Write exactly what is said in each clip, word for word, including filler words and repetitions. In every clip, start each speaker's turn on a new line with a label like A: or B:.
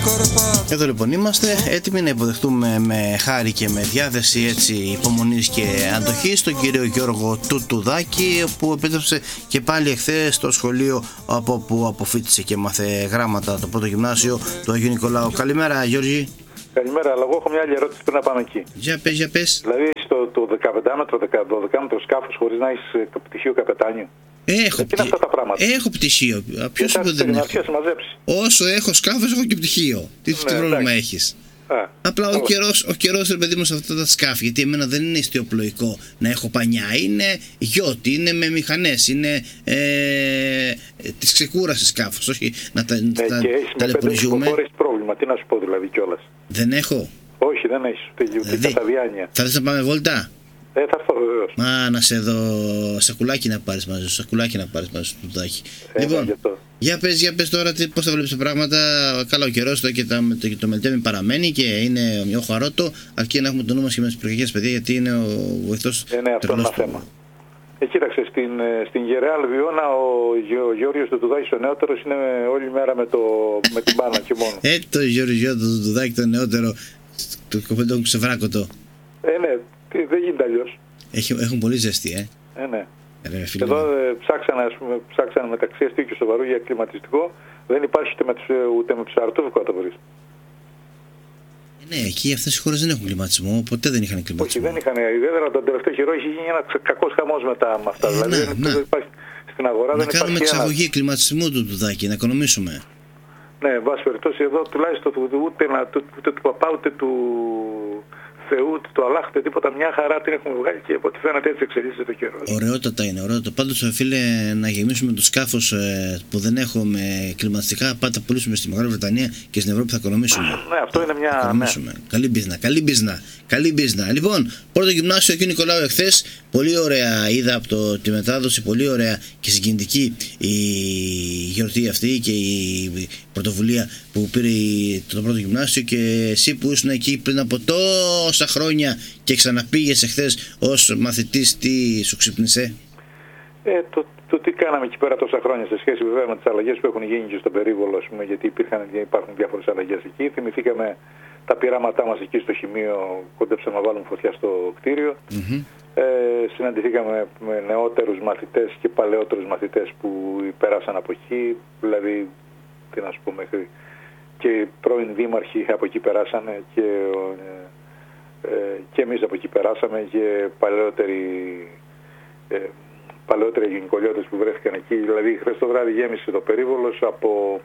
A: Εδώ λοιπόν είμαστε έτοιμοι να υποδεχτούμε με χάρη και με διάθεση έτσι υπομονής και αντοχής τον κύριο Γιώργο Τουτουδάκη, που επέτρεψε και πάλι εχθές στο σχολείο από που αποφοίτησε και μάθε γράμματα το πρώτο γυμνάσιο του Αγίου Νικολάου. Καλημέρα Γιώργη.
B: Καλημέρα, αλλά εγώ έχω μια άλλη ερώτηση πριν να πάμε εκεί.
A: Για πες, για πες.
B: Δηλαδή στο το δεκαπεντάμετρο, δωδεκάμετρο σκάφος χωρίς να έχεις πτυχίο καπετάνιου.
A: Έχω,
B: πτι... αυτά τα πράγματα.
A: έχω πτυχίο. Ποιος είπε δεν έχω. Όσο έχω σκάφος έχω και πτυχίο. Τι, ναι, τι πρόβλημα έχεις. Α, Απλά ο καιρός, ο καιρός ρε παιδί μου σε αυτά τα σκάφη, γιατί εμένα δεν είναι ιστιοπλοϊκό να έχω πανιά, είναι γιώτη, είναι με μηχανές, είναι ε, της ξεκούρασης σκάφος, όχι να τα,
B: ε,
A: τα ταλαιπωριζούμε. Και έχεις
B: πρόβλημα, τι να σου πω δηλαδή κιόλας.
A: Δεν έχω.
B: Όχι, δεν έχεις, ούτε
A: δηλαδή,
B: κατά διάνοια.
A: Θα θες να πάμε βόλτα.
B: Ε, θα έρθω βεβαίως.
A: Μα να σε δω σακουλάκι να πάρεις μαζί σου, σακουλάκι να πάρεις μαζί σου το τουδάκι.
B: Ε,
A: λοιπόν,
B: ναι,
A: για πες, για πες τώρα τι, πώς θα βλέπεις τα πράγματα. Καλά, ο καιρός το και, τα, το, και το μελτέμι παραμένει και είναι μια χαρότο, αρκεί να έχουμε το νου μας και με τις πυρκαγιές, παιδιά, γιατί είναι ο βοηθός.
B: Ε, ναι, αυτό είναι ένα θέμα. Ε, κοίταξε, στην, στην Γεραιά Αλβιώνα ο, ο Γιώργος Τουτουδάκης ο νεότερος είναι όλη μέρα με, το, με την μπάνα και μόνο.
A: Ε, το Γιώργο Τουτουδάκη το νεότερο, το κοπέλι το ξεβράκωτο.
B: Ε, ναι, δεν γίνεται αλλιώς.
A: Έχουν πολύ ζέστη, ε.
B: Ε, ναι.
A: Ρε, φίλε,
B: εδώ ε, ψάξανε, ας πούμε, ψάξανε μεταξύ αστείου και σοβαρού για κλιματιστικό. Δεν υπάρχει ούτε με, ούτε με ψαρτούφικο να το βρεις.
A: Ναι, εκεί αυτές οι χώρες δεν έχουν κλιματισμό, ποτέ δεν είχαν κλιματισμό.
B: Όχι, δεν είχαν. Ιδιαίτερα τον τελευταίο καιρό είχε γίνει ένα κακός χαμός μετά με αυτά. Ε, δηλαδή να, δεν, να. δεν υπάρχει στην αγορά.
A: Να
B: δεν
A: κάνουμε
B: υπάρχει
A: εξαγωγή
B: ένα...
A: κλιματισμού του Τουδάκη, να οικονομήσουμε.
B: Ναι, εν πάση περιπτώσει εδώ τουλάχιστον ούτε, ούτε του παπά ούτε του Θεού, το Αλλάχ, τίποτα, μια χαρά την έχουμε βγάλει και από ό,τι φαίνεται έτσι εξελίσσεται το καιρό.
A: Ωραιότατα είναι, ωραιότατα. Πάντως, φίλε, να γεμίσουμε το σκάφος ε, που δεν έχουμε κλιματιστικά, πάτε να πουλήσουμε στη Μεγάλη Βρετανία και στην Ευρώπη θα οικονομήσουμε.
B: Ναι, αυτό είναι μια.
A: Ναι. Καλή μπίζνα, καλή μπίζνα, καλή μπίζνα. Λοιπόν, πρώτο γυμνάσιο Αγίου Νικολάου εχθές. Πολύ ωραία είδα από το, τη μετάδοση, πολύ ωραία και συγκινητική η γιορτή αυτή και η πρωτοβουλία που πήρε το πρώτο γυμνάσιο, και εσύ που ήσουν εκεί πριν από τόσα χρόνια και ξαναπήγες εχθές ως μαθητής, τι σου ξύπνησε?
B: Ε, το, το τι κάναμε εκεί πέρα τόσα χρόνια σε σχέση βέβαια με τις αλλαγές που έχουν γίνει και στον περίβολο, ας πούμε, γιατί υπήρχαν, υπάρχουν διάφορες αλλαγές εκεί. Θυμηθήκαμε τα πειράματά μας εκεί στο χημείο, κόντεψαμε να βάλουμε φωτιά στο κτίριο. Mm-hmm. Ε, συναντηθήκαμε με νεότερους μαθητές και παλαιότερους μαθητές που περάσαν από εκεί, δηλαδή, τι να σου πω, μέχρι και πρώην δήμαρχοι από εκεί περάσανε και, ε, και εμείς από εκεί περάσαμε και παλαιότεροι, ε, παλαιότεροι γυναικολιώτες που βρέθηκαν εκεί. Δηλαδή χθες το βράδυ γέμισε το περίβολος από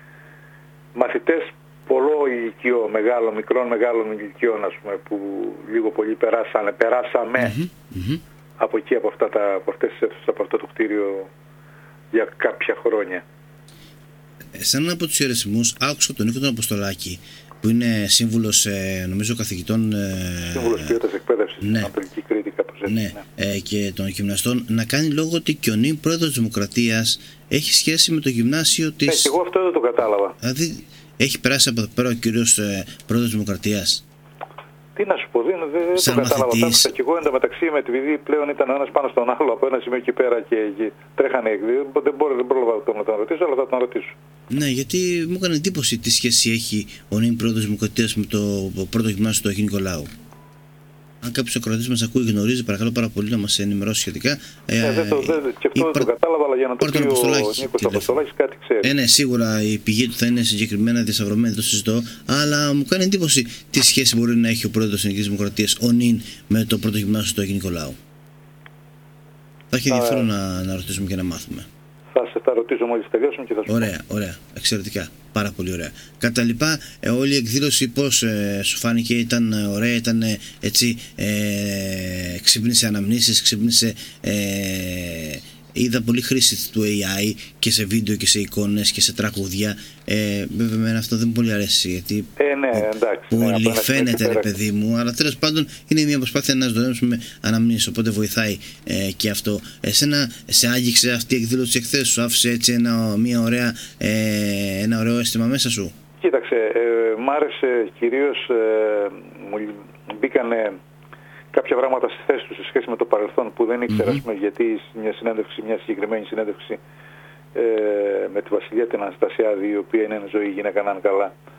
B: μαθητές πολλών ηλικιών, μεγάλων, μικρών, μεγάλων ηλικιών, ας πούμε, που λίγο πολύ περάσανε, περάσαμε mm-hmm. Mm-hmm. από εκεί, από, αυτά τα, από αυτές τις αίθουσες, από αυτό το κτίριο για κάποια χρόνια.
A: Σε έναν από τους ιερεσιμούς άκουσα τον Νίκο τον Αποστολάκη, που είναι σύμβουλος, ε, νομίζω, καθηγητών. Ε,
B: σύμβουλος ποιότητας εκπαίδευσης
A: ναι,
B: στην Ανατολική Κρήτη, κάπως έτσι.
A: Ναι, ναι. Ε, και των γυμναστών, να κάνει λόγο ότι και ο νυν πρόεδρος της Δημοκρατίας έχει σχέση με το γυμνάσιο της.
B: Ναι, και εγώ αυτό δεν το κατάλαβα.
A: Δηλαδή, έχει περάσει από εδώ πέρα ο κύριος ε, πρόεδρος της Δημοκρατίας.
B: Τι να σου πω, δεν, δεν το κατάλαβα. Τάξα και εγώ εντωμεταξύ, με επειδή πλέον ήταν ο ένας πάνω στον άλλο από ένα σημείο εκεί πέρα και, και τρέχανε εκδίδει, δεν μπορώ δεν πρόλαβα να τον ρωτήσω, αλλά θα τον ρωτήσω.
A: Ναι, γιατί μου έκανε εντύπωση τι σχέση έχει ο νυν πρόεδρος της Δημοκρατίας με το πρώτο γυμνάσιο του Αγίου Νικολάου. Αν κάποιος ακροατής μας ακούει και γνωρίζει, παρακαλώ πάρα πολύ να μας ενημερώσει σχετικά.
B: Ε, ε, δεν το, δεν, και αυτό δεν το κατάλαβα, αλλά για να το πει ο Νίκος Αποστολάκης κάτι ξέρει.
A: Ε, ναι, σίγουρα η πηγή του θα είναι συγκεκριμένα διασταυρωμένη, το συζητώ. Αλλά μου κάνει εντύπωση τι σχέση μπορεί να έχει ο πρόεδρος της Ελληνικής Δημοκρατίας, ο νυν, με το πρώτο γυμνάσιο του Αγίου Νικολάου. Θα έχει ενδιαφέρον να, να ρωτήσουμε και να μάθουμε.
B: Θα σε τα ρωτήσω μόλις τελειώσουμε και θα σου
A: Ωραία, πω. Ωραία, εξαιρετικά. Πάρα πολύ ωραία. Κατά λοιπά, ε, όλη η εκδήλωση πώς ε, σου φάνηκε? Ήταν ε, ωραία, ήταν ε, έτσι, ε, ξύπνησε αναμνήσεις, ξύπνησε, ε, είδα πολύ χρήση του έι άι και σε βίντεο και σε εικόνες και σε τραγούδια. Ε, βέβαια εμένα αυτό δεν μου πολύ αρέσει, γιατί
B: ε, ναι, εντάξει,
A: πολύ
B: ναι,
A: φαίνεται ρε παιδί μου, αλλά τέλος πάντων είναι μια προσπάθεια να ζωντανέψουμε αναμνήσεις, οπότε βοηθάει ε, και αυτό. Εσένα σε άγγιξε αυτή η εκδήλωση εχθές? Σου άφησε έτσι ένα, μια ωραία, ε, ένα ωραίο αίσθημα μέσα σου?
B: Κοίταξε, ε, μ' άρεσε κυρίως, ε, μου μπήκανε κάποια πράγματα στη θέση του σε σχέση με το παρελθόν που δεν ήξερα, mm-hmm. γιατί μια συνέντευξη, μια συγκεκριμένη συνέντευξη ε, με τη Βασιλεία την Αναστασιάδη, η οποία είναι ζωή γυναίκα να είναι καλά,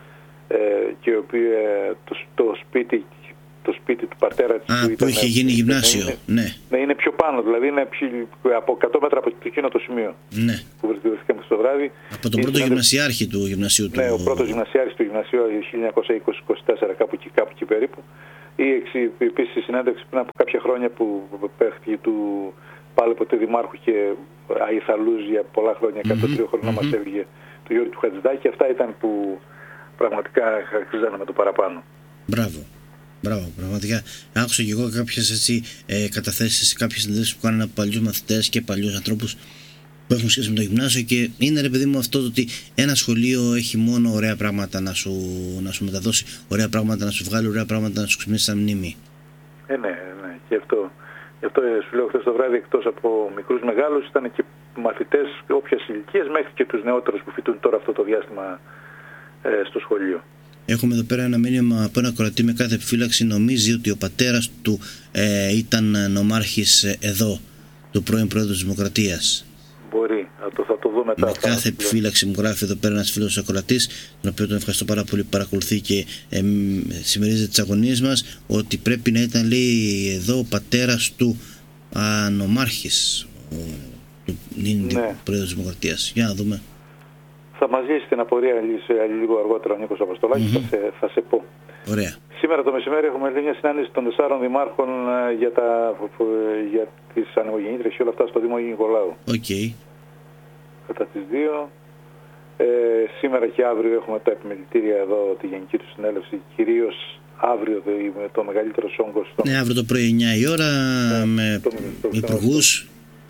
B: ε, και η οποία, το, το σπίτι το σπίτι του πατέρα της.
A: Α, που, που είχε γίνει γυμνάσιο.
B: Είναι,
A: ναι.
B: ναι, είναι πιο πάνω, δηλαδή είναι από εκατό μέτρα από εκείνο το σημείο
A: ναι.
B: που βρισκόμαστε στο βράδυ.
A: Από τον πρώτο γυμνασιάρχη του γυμνασίου του.
B: Ναι, ο πρώτος γυμνασιάρχης του γυμνασίου χίλια εννιακόσια είκοσι είκοσι τέσσερα, κάπου εκεί, κάπου εκεί περίπου. Ή επίσης η συνέντευξη πριν από κάποια χρόνια που παίχτηκε του πάλι ποτέ δημάρχου και αϊθαλούς για πολλά χρόνια, εκατό τρία χρόνια mm-hmm. μας έβγε του Γιώργου του Χατζηδάκη. Αυτά ήταν που πραγματικά αξίζανε με το παραπάνω.
A: Μπράβο. Μπράβο, πραγματικά. Άκουσα και εγώ κάποιες ε, καταθέσεις σε κάποιες συνδέσεις που κάνουν από παλιούς μαθητές και παλιούς ανθρώπους που έχουν σχέση με το γυμνάσιο και είναι ρε παιδί μου αυτό το ότι ένα σχολείο έχει μόνο ωραία πράγματα να σου, να σου μεταδώσει, ωραία πράγματα να σου βγάλει, ωραία πράγματα να σου ξυπνήσει σαν μνήμη.
B: Ε, ναι, ναι, και αυτό. Γι' αυτό σου λέω χθες το βράδυ, εκτός από μικρούς μεγάλους, ήταν και μαθητές όποιας ηλικίας μέχρι και τους νεότερους που φοιτούν τώρα αυτό το διάστημα ε, στο σχολείο.
A: Έχουμε εδώ πέρα ένα μήνυμα από ένα κορατή με κάθε επιφύλαξη. Νομίζει ότι ο πατέρας του ε, ήταν νομάρχης εδώ, του πρώην πρόεδρου της Δημοκρατίας.
B: Μπορεί, θα το, θα το δω μετά.
A: Με κάθε επιφύλαξη μου γράφει εδώ πέρα ένας φίλος ακροατής, τον οποίο τον ευχαριστώ πάρα πολύ που παρακολουθεί και ε, συμμερίζεται τις αγωνίες μας, ότι πρέπει να ήταν, λέει, εδώ ο πατέρας του α, νομάρχης, ο, του νυν ναι. πρόεδρου της Δημοκρατίας. Για να δούμε.
B: Θα μας λύσει την απορία λίγο αργότερα ο Νίκος Αποστολάκης, mm-hmm. θα, σε, θα σε πω.
A: Ωραία.
B: Σήμερα το μεσημέρι έχουμε μια συνάντηση των τεσσάρων δημάρχων για, τα, για τις ανεμογεννήτριες και όλα αυτά στο Δήμο Νικολάου.
A: Οκ. Okay.
B: Κατά τις δύο. Ε, σήμερα και αύριο έχουμε τα επιμελητήρια εδώ, τη γενική του συνέλευση, κυρίως αύριο το, το μεγαλύτερο όγκος.
A: Ναι, αύριο το πρωί εννιά η ώρα ναι, με υπουργούς.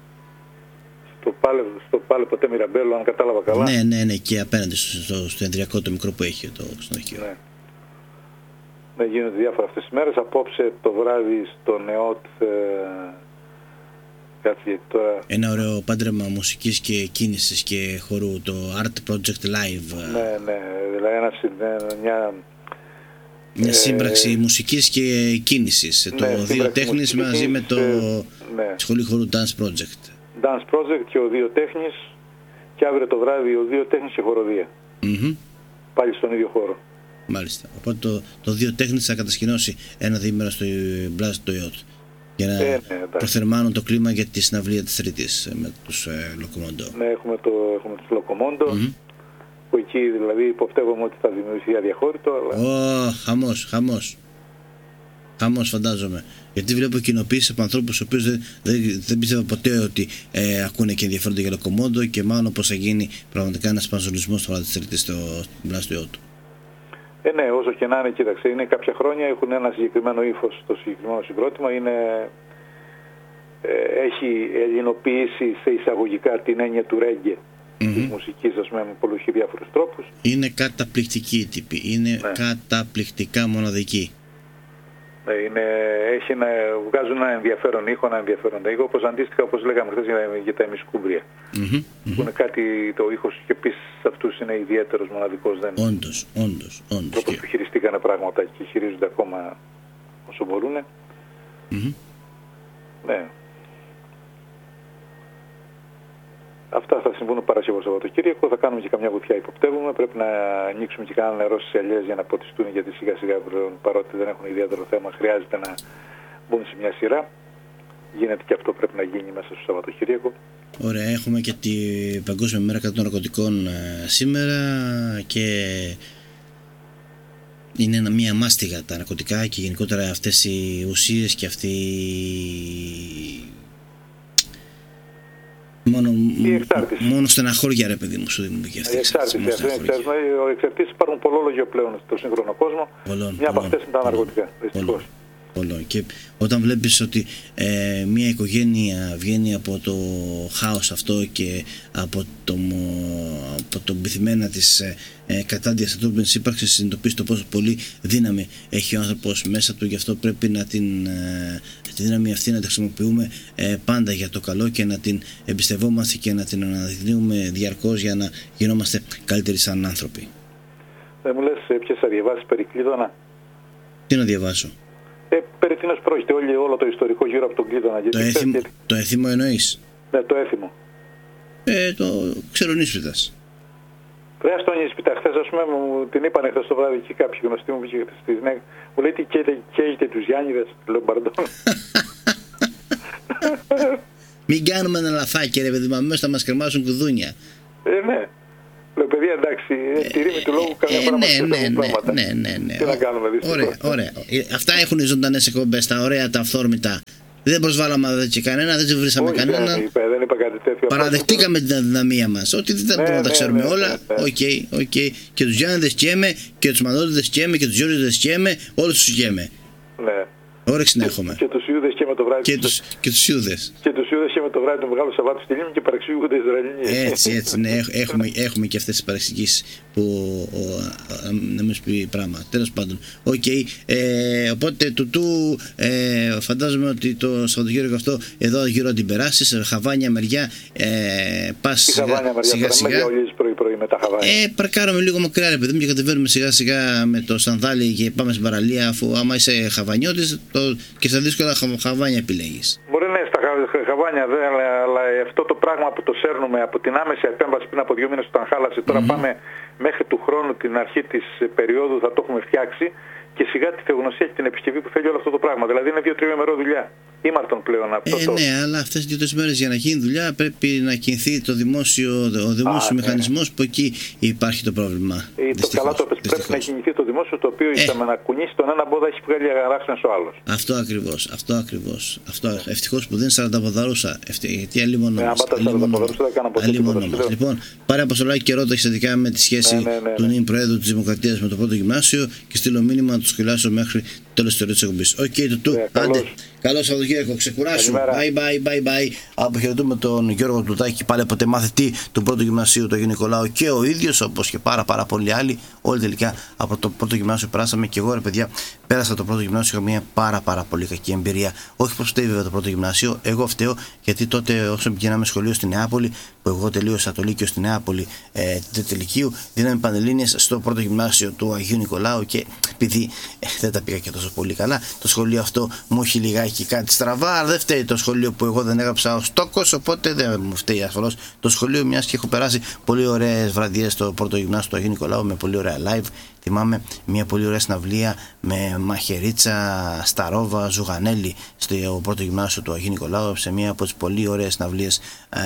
B: Στο πάλε, στο πάλε ποτέ Μιραμπέλο, αν κατάλαβα καλά.
A: Ναι, ναι, ναι, και απέναντι στο, στο, στο ενδριακό το μικρό που έχει το ξενοδοχείο.
B: Ναι. Ναι, γίνονται διάφορα αυτές τις μέρες. Απόψε το βράδυ στο ΝΕΟΤ ε, κάτσε τώρα...
A: Ένα ωραίο πάντρεμα μουσικής και κίνησης και χορού, το Art Project Live.
B: Ναι, ναι, δηλαδή ένα, μια...
A: Μια σύμπραξη ε, μουσικής και κίνησης. Ναι, το δύο τέχνης μαζί με το ναι. σχολή χορού Dance Project.
B: Dance Project και ο δύο τέχνης και αύριο το βράδυ ο δύο τέχνης και χοροδία.
A: Mm-hmm.
B: Πάλι στον ίδιο χώρο.
A: Μάλιστα. Οπότε το, το δύο τέχνης θα κατασκηνώσει ένα διήμερο στο Μπλάζ του ΙΟΤ για να ε, ναι, προθερμάνουν το κλίμα για τη συναυλία της Τρίτης με τους ε, Λοκομόντο.
B: Ναι, έχουμε, το, έχουμε τους Λοκομόντο mm-hmm. που εκεί δηλαδή υποπτεύομαι ότι θα δημιουργηθεί αδιαχώρητο. Αλλά...
A: Ω, oh, χαμός, χαμός. Χαμός φαντάζομαι. Γιατί βλέπω κοινοποίησεις από ανθρώπους οι οποίους δεν, δεν, δεν πίστευα ποτέ ότι ε, ακούνε και ενδιαφέρονται για Λοκομόντο και μάλλον πως θα γίνει πραγματικά ένας πανζολισμός στο βράδυ της Τρίτης στο Μπλάζ του ΙΟΤ.
B: Ε, ναι, όσο και να είναι, κοίταξε, είναι κάποια χρόνια, έχουν ένα συγκεκριμένο ύφος στο συγκεκριμένο συγκρότημα, είναι, ε, έχει ελληνοποιήσει σε εισαγωγικά την έννοια του ρέγγε mm-hmm. της μουσικής, ας πούμε, με πολλούς και διάφορους τρόπους.
A: Είναι καταπληκτική η τύπη, είναι ναι. καταπληκτικά μοναδική.
B: Ναι, είναι, έχει ένα, βγάζουν ένα ενδιαφέρον ήχο, ένα ενδιαφέρον ήχο, όπως αντίστοιχα, όπως λέγαμε χθες για, για τα ημισκούμπρια. Mm-hmm, που είναι κάτι, το ήχος και επίσης αυτούς είναι ιδιαίτερος, μοναδικός. Δεν
A: όντως, όντως, όντως.
B: Όπως που χειριστήκανε πράγματα και χειρίζονται ακόμα όσο μπορούν.
A: Mm-hmm.
B: Ναι. Αυτά θα συμβούν Παρασκευό Σαββατοκύριακο. Θα κάνουμε και καμιά βουτιά, υποπτεύουμε. Πρέπει να ανοίξουμε και κανένα νερό στις ελιές για να ποτιστούν, γιατί σιγά σιγά παρότι δεν έχουν ιδιαίτερο θέμα, χρειάζεται να μπουν σε μια σειρά. Γίνεται και αυτό, πρέπει να γίνει μέσα στο Σαββατοκύριακο.
A: Ωραία, έχουμε και την Παγκόσμια Μέρα κατά των Ναρκωτικών ε, σήμερα και είναι ένα, μια μάστιγα τα ναρκωτικά και γενικότερα αυτές οι ουσίες και αυτή Μόνο, μόνο στεναχώρια ρε παιδί μου σου δημιουργεί αυτή η
B: εξάρτηση. Οι εξαρτήσεις υπάρχουν πολλόλογιο πλέον στο σύγχρονο κόσμο. Πολλών, μια από αυτές είναι τα ναρκωτικά. Δυστυχώς.
A: Και όταν βλέπεις ότι ε, μια οικογένεια βγαίνει από το χάος αυτό και από, το, από τον πυθμένα της ε, ε, κατάντιας ανθρώπινης ύπαρξης, συνειδητοποιείς το πόσο πολύ δύναμη έχει ο άνθρωπος μέσα του. Γι' αυτό πρέπει να την, ε, τη δύναμη αυτή να τη χρησιμοποιούμε ε, πάντα για το καλό και να την εμπιστευόμαστε και να την αναδεικνύουμε διαρκώς για να γινόμαστε καλύτεροι σαν άνθρωποι.
B: Δεν μου λες ποιες θα διαβάσεις περί Κλείδωνα?
A: Τι να διαβάσω?
B: Ε, περί τίνος πρόκειται όλο, όλο το ιστορικό γύρω από τον Κλείδωνα.
A: Το, έθιμ, και... το έθιμο εννοείς?
B: Ναι, το έθιμο.
A: Ε, το Ξερονίσφυτας.
B: Ρε Αστόνη, σπίτα, χθες ας πούμε μου την είπανε χθες το βράδυ και κάποιοι γνωστοί μου πήγε χθες στη ΣΝΕΚ. Μου λέει τι καίγεται τους Γιάννηδες, λέω μπαρντών.
A: Μην κάνουμε ένα λαθάκι ρε παιδί μου, αμέσως θα μας κρεμάσουν κουδούνια.
B: Ε, ναι. Λέω παιδιά εντάξει, ε, τη ρήμη του λόγου καμιά φορά μας
A: ναι,
B: πράγματα.
A: ναι, ναι, ναι.
B: Τι να κάνουμε δυστυχώς.
A: Ωραία, ωραία. Αυτά έχουν οι ζωντανές εκπομπές, τα ωραία, τα αυθόρμητα. Δεν προσβάλαμε δεν και κανένα, δεν βρήσαμε
B: Όχι,
A: κανένα.
B: Δεν είπα, δεν είπα κάτι τέτοιο.
A: Παραδεχτήκαμε την αδυναμία μας. Ότι δεν ναι, μπορούμε να τα ξέρουμε ναι, ναι, όλα. Οκ, ναι, ναι. okay, okay. Και τους Γιάννηδες καίμε, και τους Μανώληδες καίμε, και τους Γιώργηδες καίμε, όλους τους καίμε.
B: Ναι.
A: Όρεξη να έχουμε.
B: Και τους Ιούδες και με το βράδυ.
A: Και τους, και τους Ιούδες.
B: Και τους Ιούδες και με το βράδυ του Μεγάλου Σαββάτου στη Λίμνη και παρεξηγούνται Ισραηλινοί.
A: Έτσι, έτσι, ναι, έχουμε, έχουμε και αυτές τις παρεξηγήσεις που ο, ο, να μην σου πει πράγμα. Τέλος πάντων. Οκ. Okay. Ε, οπότε τούτου ε, φαντάζομαι ότι το Σαββατοκύριακο αυτό εδώ γύρω την περάσεις, Χαβάνια μεριά, ε, πας σιγά σιγά. σιγά.
B: Πρωί-πρωί με τα Χαβάνια.
A: Ε, παρκάρουμε λίγο μακριά ρε παιδί μου και κατεβαίνουμε σιγά σιγά με το σανδάλι και πάμε στην παραλία, αφού άμα είσαι χαβανιώτης το, και στα δύσκολα χα, Χαβάνια επιλέγεις.
B: Μπορεί να είναι στα Χαβάνια, δε, αλλά, αλλά αυτό το πράγμα που το σέρνουμε από την άμεση επέμβαση πριν από δύο μήνες όταν χάλασε, τώρα mm-hmm. πάμε μέχρι του χρόνου την αρχή της περίοδου θα το έχουμε φτιάξει και σιγά τη θεογνωσία και την επισκευή που θέλει όλο αυτό το πράγμα. Δηλαδή είναι δύο-τρία ημερό δουλειά. Ήμαρτον πλέον αυτό. Ε, το... Ναι,
A: αλλά αυτές τις δύο-τρεις μέρες για να γίνει δουλειά πρέπει να κινηθεί το δημόσιο, ο δημόσιο Α, μηχανισμός ναι. που εκεί υπάρχει το πρόβλημα.
B: Ε, το καλά το πες, πρέπει να κινηθεί το δημόσιο το οποίο ε. με να κουνήσει τον ένα πόδα έχει βγάλει αγαράξενος ο άλλος.
A: Αυτό ακριβώς, αυτό ακριβώς. Αυτό, ευτυχώς που δεν είναι σαρανταποδαρούσα. Γιατί αλλήμονομας. Λοιπόν, πάρε αποστολάκι και ρώτα σχετικά με τη σχέση ναι, ναι, ναι, ναι. του νυν Προέδρου της Δημοκρατίας με το πρώτο γυμνάσιο και στείλω μήνυμα να του σχολιάσω μέχρι τέλος της εκπομπής. Οκ, okay, του yeah, άντε. Καλό Σαββατοκύριακο, ξεκουράσου. Bye bye, bye bye. Αποχαιρετούμε τον Γιώργο Τουτάκη, πάλι από μαθητή του πρώτου γυμνασίου του Αγίου Νικολάου και ο ίδιος, όπως και πάρα πάρα πολλοί άλλοι. Όλοι τελικά από το πρώτο γυμνάσιο περάσαμε και εγώ ρε παιδιά πέρασα το πρώτο γυμνάσιο, είχα μια πάρα πάρα πολύ κακή εμπειρία. Όχι πως φταίει βέβαια το πρώτο γυμνάσιο, εγώ φταίω γιατί τότε όσο πηγαίναμε σχολείο στη Νεάπολη, που εγώ τελείωσα το Λύκειο στη Νεάπολη ε, τρίτη Λυκείου, δίναμε πανελλήνιες στο πρώτο γυμνάσιο του Αγίου Νικολάου και επειδή ε, δεν τα πήγα και τόσο πολύ καλά, το σχολείο αυτό μου έχει λιγάκι κάτι στραβά, αλλά δεν φταίει το σχολείο που εγώ δεν έγραψα ως τόκος, οπότε δεν μου φταίει ασφαλώς το σχολείο, μιας και έχω περάσει πολύ ωραίες βραδιές στο πρώτο γυμνάσιο του Αγίου Νικολάου με πολύ ωραία live. Θυμάμαι μια πολύ ωραία συναυλία με Μαχαιρίτσα, Σταρόβα, Ζουγανέλη στο πρώτο γυμνάσιο του Αγίου Νικολάου, σε μια από τις πολύ ωραίες συναυλίες ε,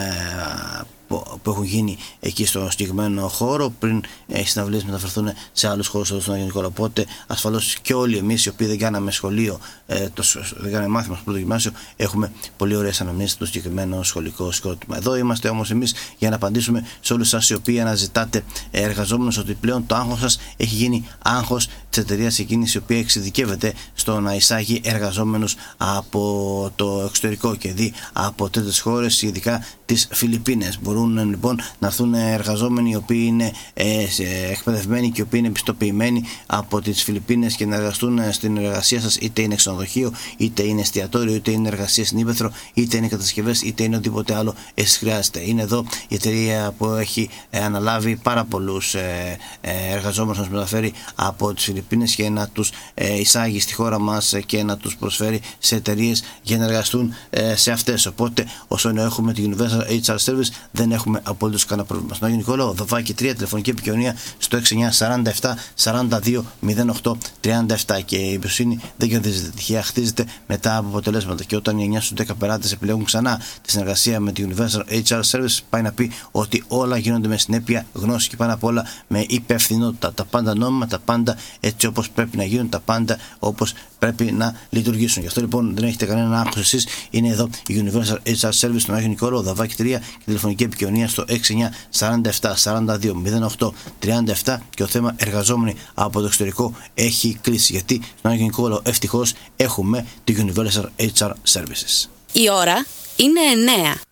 A: που έχουν γίνει εκεί στο συγκεκριμένο χώρο πριν οι συναυλίες μεταφερθούν σε άλλους χώρους εδώ στον Αγίου Νικόλαο. Οπότε ασφαλώς και όλοι εμείς οι οποίοι δεν κάναμε σχολείο, ε, το, δεν κάναμε μάθημα στο πρώτο γυμνάσιο, έχουμε πολύ ωραίες αναμνήσεις στο συγκεκριμένο σχολικό συγκρότημα. Εδώ είμαστε όμως εμείς για να απαντήσουμε σε όλους σας οι οποίοι αναζητάτε εργαζόμενους ότι πλέον το άγχος σας έχει γίνει άγχος της εταιρείας εκείνης η οποία εξειδικεύεται στο να εισάγει εργαζόμενους από το εξωτερικό και δει από τρίτες χώρες, ειδικά τις Φιλιππίνες. Μπορούν λοιπόν να έρθουν εργαζόμενοι οι οποίοι είναι ε, εκπαιδευμένοι και οι οποίοι είναι πιστοποιημένοι από τις Φιλιππίνες και να εργαστούν στην εργασία σας, είτε είναι ξενοδοχείο, είτε είναι εστιατόριο, είτε είναι εργασία στην ύπαιθρο, είτε είναι κατασκευές, είτε είναι οτιδήποτε άλλο εσείς χρειάζεται. Είναι εδώ η εταιρεία που έχει ε, αναλάβει πάρα πολλούς ε, ε, εργαζόμενους να τους μεταφέρει από τις Φιλιππίνες και να τους ε, εισάγει στη χώρα μας και να τους προσφέρει σε εταιρείες για να εργαστούν ε, σε αυτές. Οπότε όσο έχουμε την Universal έιτς αρ Service δεν έχουμε απολύτως κανένα πρόβλημα. Στον Αγίου Νικόλαο, Δωβάκη τρία, τηλεφωνική επικοινωνία στο έξι εννιά σαράντα επτά σαράντα δύο μηδέν οκτώ τριάντα επτά και η εμπιστοσύνη δεν κερδίζεται τυχαία, χτίζεται μετά από αποτελέσματα. Και όταν οι εννιά στους δέκα πελάτες επιλέγουν ξανά τη συνεργασία με την Universal έιτς αρ Service, πάει να πει ότι όλα γίνονται με συνέπεια, γνώση και πάνω απ' όλα με υπευθυνότητα. Τα πάντα νόμιμα, τα πάντα έτσι όπως πρέπει να γίνουν, τα πάντα όπως πρέπει να λειτουργήσουν. Γι' αυτό λοιπόν δεν έχετε κανένα άγχος εσείς. Είναι εδώ η Universal έιτς αρ Service στον Αγίου Νικόλαο, Δαβάκη τρία και τηλεφωνική επικοινωνία στο έξι εννιά σαράντα επτά σαράντα δύο μηδέν οκτώ τριάντα επτά και το θέμα εργαζόμενοι από το εξωτερικό έχει κλείσει. Γιατί στον Αγίου Νικόλαο ευτυχώς έχουμε τη Universal έιτς αρ Services.
C: Η ώρα είναι εννέα.